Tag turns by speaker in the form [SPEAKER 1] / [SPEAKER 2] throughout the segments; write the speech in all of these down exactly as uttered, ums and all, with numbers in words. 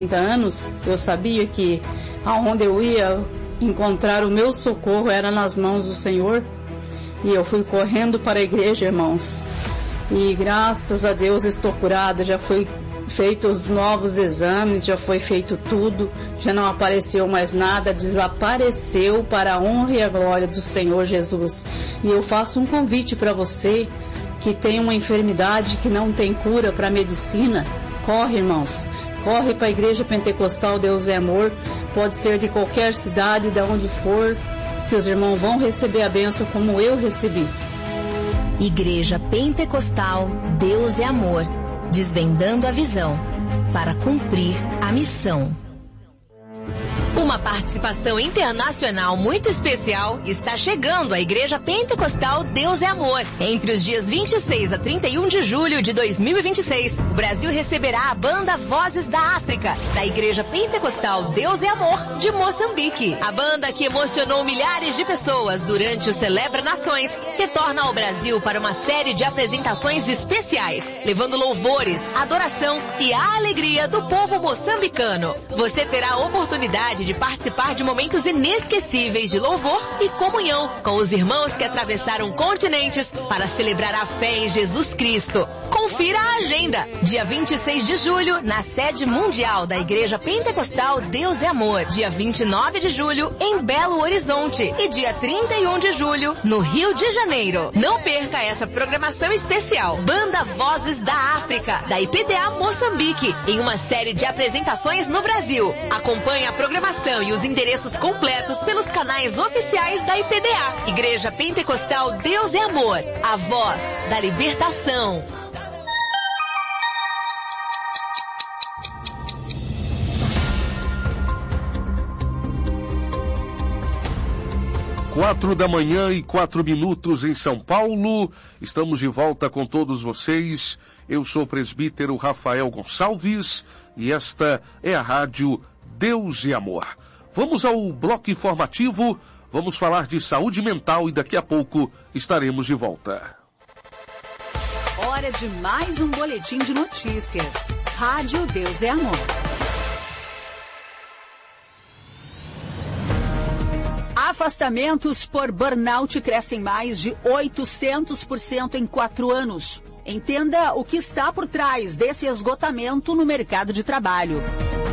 [SPEAKER 1] anos, eu sabia que aonde eu ia encontrar o meu socorro era nas mãos do Senhor, e eu fui correndo para a igreja, irmãos, e graças a Deus estou curada. Já foi feito os novos exames, já foi feito tudo, já não apareceu mais nada, desapareceu para a honra e a glória do Senhor Jesus. E eu faço um convite para você que tem uma enfermidade que não tem cura para a medicina. Corre, irmãos, corre para a Igreja Pentecostal Deus é Amor. Pode ser de qualquer cidade, de onde for, que os irmãos vão receber a bênção como eu recebi.
[SPEAKER 2] Igreja Pentecostal Deus é Amor, desvendando a visão para cumprir a missão. Uma participação internacional muito especial está chegando à Igreja Pentecostal Deus é Amor. Entre os dias vinte e seis a trinta e um de julho de dois mil e vinte e seis, o Brasil receberá a banda Vozes da África, da Igreja Pentecostal Deus é Amor, de Moçambique. A banda que emocionou milhares de pessoas durante o Celebra Nações retorna ao Brasil para uma série de apresentações especiais, levando louvores, adoração e a alegria do povo moçambicano. Você terá a oportunidade de participar de momentos inesquecíveis de louvor e comunhão com os irmãos que atravessaram continentes para celebrar a fé em Jesus Cristo. Confira a agenda. Dia vinte e seis de julho, na sede mundial da Igreja Pentecostal Deus é Amor. Dia vinte e nove de julho, em Belo Horizonte. E dia trinta e um de julho, no Rio de Janeiro. Não perca essa programação especial. Banda Vozes da África, da I P D A Moçambique, em uma série de apresentações no Brasil. Acompanhe a programação e os endereços completos pelos canais oficiais da I P D A. Igreja Pentecostal Deus é Amor, a voz da libertação.
[SPEAKER 3] Quatro da manhã e quatro minutos em São Paulo. Estamos de volta com todos vocês. Eu sou o presbítero Rafael Gonçalves e esta é a rádio Deus e Amor. Vamos ao bloco informativo, vamos falar de saúde mental e daqui a pouco estaremos de volta.
[SPEAKER 4] Hora de mais um boletim de notícias. Rádio Deus é Amor. Afastamentos por burnout crescem mais de oitocentos por cento em quatro anos. Entenda o que está por trás desse esgotamento no mercado de trabalho.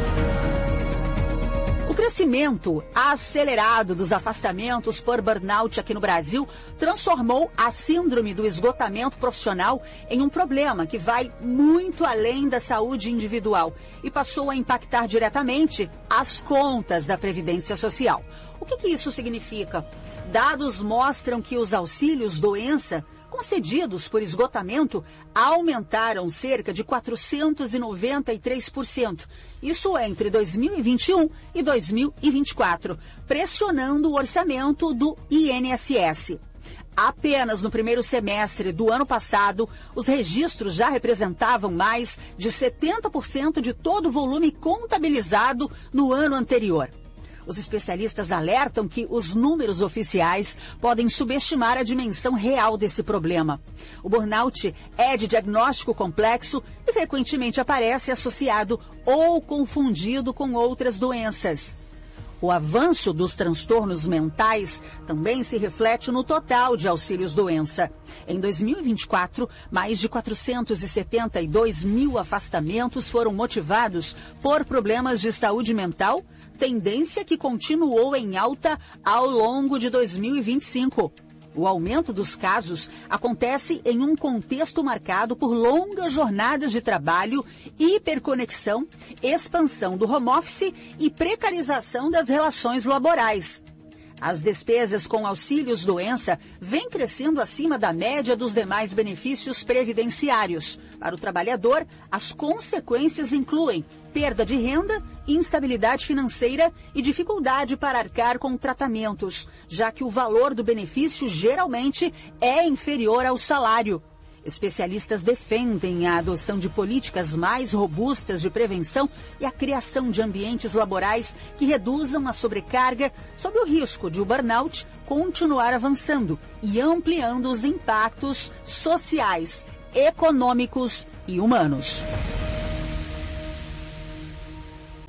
[SPEAKER 4] O crescimento acelerado dos afastamentos por burnout aqui no Brasil transformou a síndrome do esgotamento profissional em um problema que vai muito além da saúde individual e passou a impactar diretamente as contas da Previdência Social. O que que isso significa? Dados mostram que os auxílios doença concedidos por esgotamento aumentaram cerca de quatrocentos e noventa e três por cento. Isso entre dois mil e vinte e um e dois mil e vinte e quatro, pressionando o orçamento do I N S S. Apenas no primeiro semestre do ano passado, os registros já representavam mais de setenta por cento de todo o volume contabilizado no ano anterior. Os especialistas alertam que os números oficiais podem subestimar a dimensão real desse problema. O burnout é de diagnóstico complexo e frequentemente aparece associado ou confundido com outras doenças. O avanço dos transtornos mentais também se reflete no total de auxílios-doença. Em dois mil e vinte e quatro, mais de quatrocentos e setenta e dois mil afastamentos foram motivados por problemas de saúde mental, tendência que continuou em alta ao longo de dois mil e vinte e cinco. O aumento dos casos acontece em um contexto marcado por longas jornadas de trabalho, hiperconexão, expansão do home office e precarização das relações laborais. As despesas com auxílios-doença vêm crescendo acima da média dos demais benefícios previdenciários. Para o trabalhador, as consequências incluem perda de renda, instabilidade financeira e dificuldade para arcar com tratamentos, já que o valor do benefício geralmente é inferior ao salário. Especialistas defendem a adoção de políticas mais robustas de prevenção e a criação de ambientes laborais que reduzam a sobrecarga, sob o risco de o burnout continuar avançando e ampliando os impactos sociais, econômicos e humanos.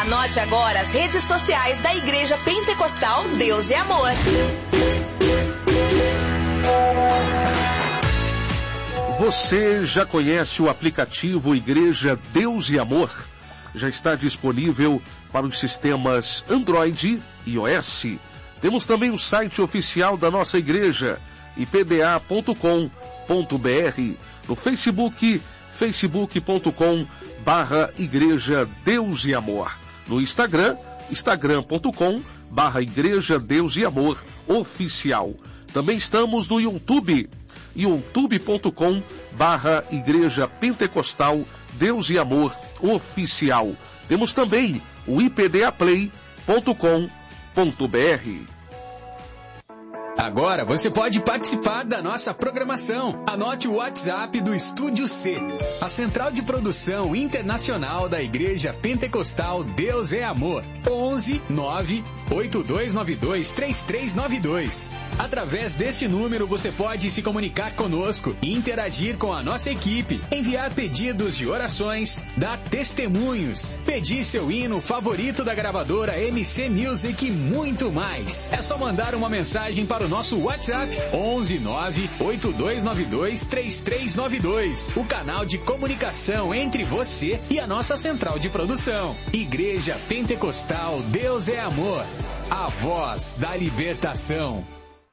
[SPEAKER 2] Anote agora as redes sociais da Igreja Pentecostal Deus e Amor.
[SPEAKER 3] Você já conhece o aplicativo Igreja Deus e Amor? Já está disponível para os sistemas Android e iOS. Temos também o site oficial da nossa igreja, i p d a ponto com ponto b r. No Facebook, facebook ponto com barra Igreja Deus e Amor. No Instagram, instagram ponto com barra Igreja Deus e Amor Oficial. Também estamos no YouTube, youtube ponto com barra Igreja Pentecostal Deus e Amor Oficial. Temos também o i p d a play ponto com ponto b r.
[SPEAKER 5] Agora você pode participar da nossa programação. Anote o WhatsApp do Estúdio C, a central de produção internacional da Igreja Pentecostal Deus é Amor. onze nove oito dois nove dois três três nove dois. Através desse número você pode se comunicar conosco, interagir com a nossa equipe, enviar pedidos de orações, dar testemunhos, pedir seu hino favorito da gravadora M C Music e muito mais. É só mandar uma mensagem para o nosso WhatsApp onze nove oito dois nove dois três três nove dois, o canal de comunicação entre você e a nossa central de produção. Igreja Pentecostal Deus é Amor, a voz da libertação.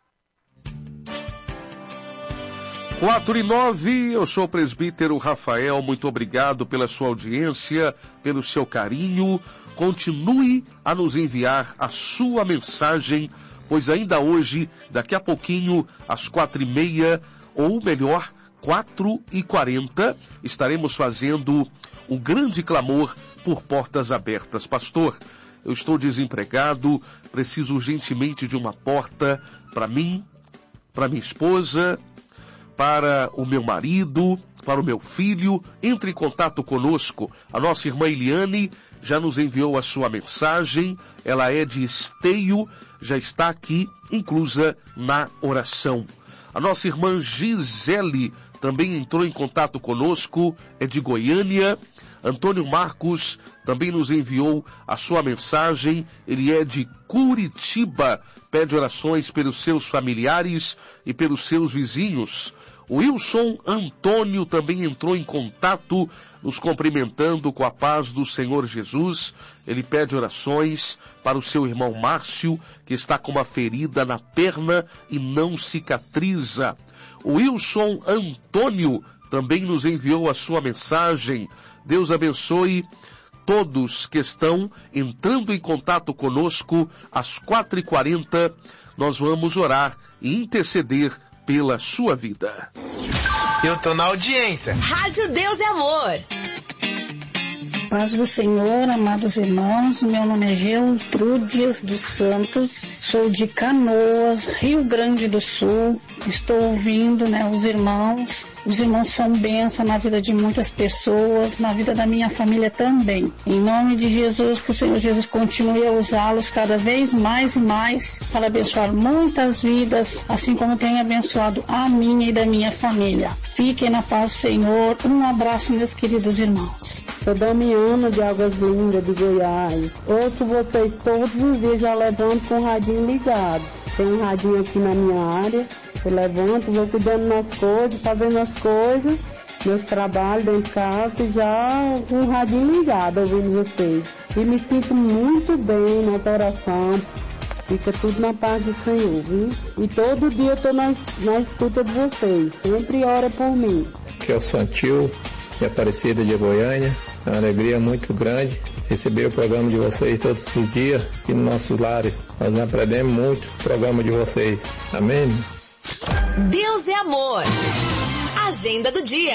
[SPEAKER 3] quatro e nove, eu sou o presbítero Rafael, muito obrigado pela sua audiência, pelo seu carinho. Continue a nos enviar a sua mensagem, pois ainda hoje, daqui a pouquinho, às quatro e meia, ou melhor, quatro e quarenta, estaremos fazendo um grande clamor por portas abertas. Pastor, eu estou desempregado, preciso urgentemente de uma porta para mim, para minha esposa, para o meu marido, para o meu filho. Entre em contato conosco. A nossa irmã Eliane já nos enviou a sua mensagem. Ela é de Esteio, já está aqui inclusa na oração. A nossa irmã Gisele também entrou em contato conosco, é de Goiânia. Antônio Marcos também nos enviou a sua mensagem, ele é de Curitiba, pede orações pelos seus familiares e pelos seus vizinhos. O Wilson Antônio também entrou em contato, nos cumprimentando com a paz do Senhor Jesus. Ele pede orações para o seu irmão Márcio, que está com uma ferida na perna e não cicatriza. O Wilson Antônio também nos enviou a sua mensagem. Deus abençoe todos que estão entrando em contato conosco. Às quatro e quarenta, nós vamos orar e interceder pela sua vida.
[SPEAKER 6] Eu tô na audiência.
[SPEAKER 2] Rádio Deus e Amor.
[SPEAKER 7] Paz do Senhor, amados irmãos, meu nome é Gertrudes dos Santos, sou de Canoas, Rio Grande do Sul. Estou ouvindo, né, os irmãos. Os irmãos são bênção na vida de muitas pessoas, na vida da minha família também. Em nome de Jesus, que o Senhor Jesus continue a usá-los cada vez mais e mais para abençoar muitas vidas, assim como tem abençoado a minha e da minha família. Fiquem na paz do Senhor. Um abraço, meus queridos irmãos.
[SPEAKER 8] Sou Damiana de Águas Lindas, de Goiás. Ouço vocês todos os dias, já levanto com o radinho ligado. Tem um radinho aqui na minha área. Eu levanto, vou cuidando das coisas, fazendo as coisas, meus trabalhos dentro de casa, e já com o radinho ligado, ouvindo vocês. E me sinto muito bem na oração. Fica tudo na paz do Senhor, viu? E todo dia eu estou na, na escuta de vocês. Sempre ora por mim.
[SPEAKER 9] Que é o Santil, de Aparecida de Goiânia. É uma alegria muito grande receber o programa de vocês todos os dias aqui no nosso lar. Nós aprendemos muito o programa de vocês. Amém?
[SPEAKER 2] Deus é Amor. Agenda do dia.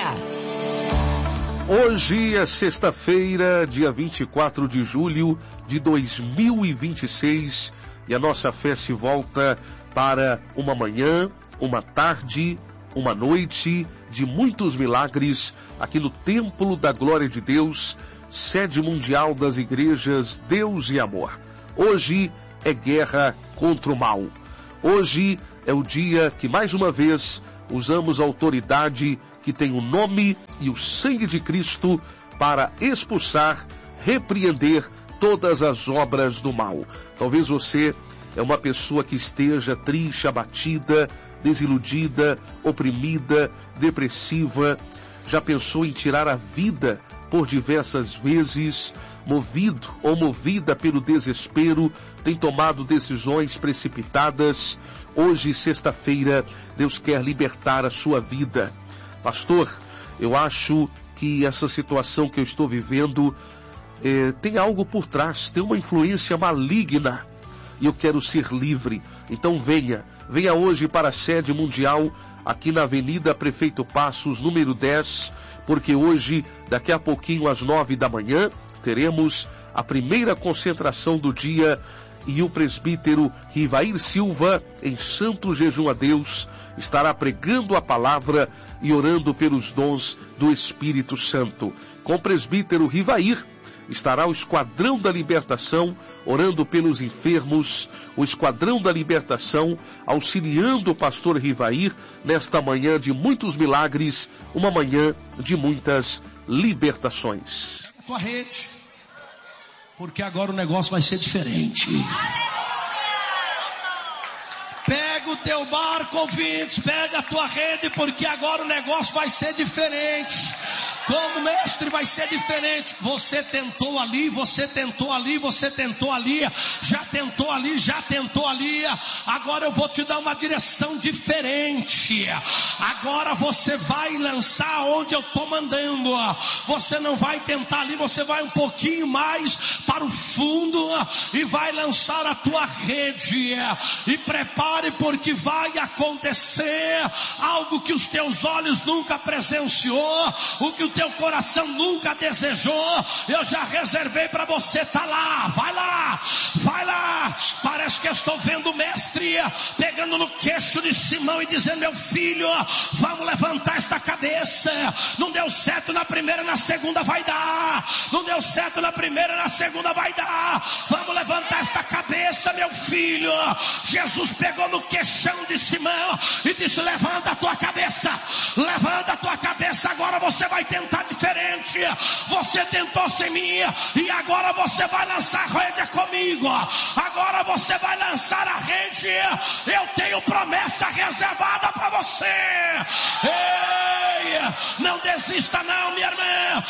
[SPEAKER 3] Hoje é sexta-feira, dia vinte e quatro de julho de dois mil e vinte e seis, e a nossa fé se volta para uma manhã, uma tarde, uma noite de muitos milagres aqui no Templo da Glória de Deus, sede mundial das igrejas Deus e Amor. Hoje é guerra contra o mal. Hoje é o dia que, mais uma vez, usamos a autoridade que tem o nome e o sangue de Cristo para expulsar, repreender todas as obras do mal. Talvez você é uma pessoa que esteja triste, abatida, desiludida, oprimida, depressiva, já pensou em tirar a vida por diversas vezes, movido ou movida pelo desespero, tem tomado decisões precipitadas. Hoje, sexta-feira, Deus quer libertar a sua vida. Pastor, eu acho que essa situação que eu estou vivendo eh, tem algo por trás, tem uma influência maligna. E eu quero ser livre. Então venha, venha hoje para a sede mundial, aqui na Avenida Prefeito Passos, número dez, porque hoje, daqui a pouquinho, às nove da manhã, teremos a primeira concentração do dia e o presbítero Rivair Silva, em santo jejum a Deus, estará pregando a palavra e orando pelos dons do Espírito Santo. Com o presbítero Rivair, estará o Esquadrão da Libertação, orando pelos enfermos, o Esquadrão da Libertação, auxiliando o pastor Rivair nesta manhã de muitos milagres, uma manhã de muitas libertações.
[SPEAKER 10] A tua rede, porque agora o negócio vai ser diferente. Pega o teu barco, ouvintes, pega a tua rede, porque agora o negócio vai ser diferente. Como mestre vai ser diferente. Você tentou ali, você tentou ali, você tentou ali, já tentou ali, já tentou ali. Agora eu vou te dar uma direção diferente. Agora você vai lançar onde eu estou mandando. Você não vai tentar ali, você vai um pouquinho mais para o fundo e vai lançar a tua rede. E prepare, porque vai acontecer algo que os teus olhos nunca presenciou, o que o teu coração nunca desejou. Eu já reservei para você. Tá lá, vai lá, vai lá. Parece que eu estou vendo o mestre pegando no queixo de Simão e dizendo: meu filho, vamos levantar esta cabeça. Não deu certo na primeira, na segunda vai dar. Não deu certo na primeira, na segunda vai dar. Vamos levantar esta cabeça, meu filho. Jesus pegou no queixão de Simão e disse: levanta a tua cabeça, levanta a tua cabeça. Agora você vai tentar diferente. Você tentou sem mim e agora você vai lançar a rede comigo. Agora você vai lançar a rede. Eu tenho promessa reservada para você. Ei, não desista não, minha irmã.